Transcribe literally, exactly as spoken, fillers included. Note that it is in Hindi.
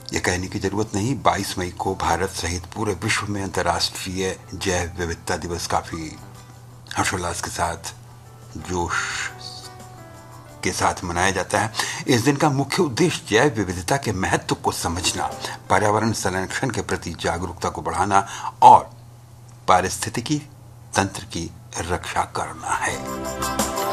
ये कहने की जरूरत नहीं, बाईस मई को भारत सहित पूरे विश्व में अंतर्राष्ट्रीय जैव विविधता दिवस काफी हर्षोल्लास के साथ, जोश के साथ मनाया जाता है। इस दिन का मुख्य उद्देश्य जैव विविधता के महत्व को समझना, पर्यावरण संरक्षण के प्रति जागरूकता को बढ़ाना और पारिस्थितिकी तंत्र की रक्षा करना है।